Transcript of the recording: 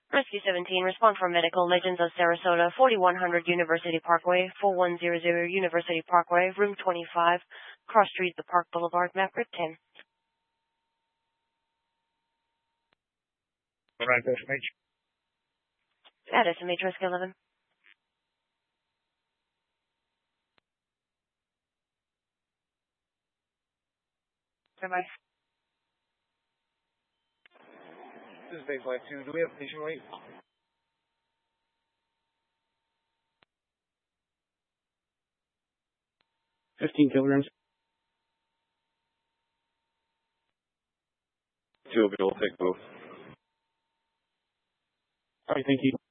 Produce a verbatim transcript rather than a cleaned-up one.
Rescue seventeen, respond for Medical Legends of Sarasota, forty-one hundred University Parkway, four one zero zero University Parkway, room twenty-five, Cross Street, The Park Boulevard, map grid ten. Right, S M H. At S M H Rescue eleven. Bye-bye. This is base life two. Do we have patient weight? Fifteen kilograms. Two of it will take both. All right, thank you.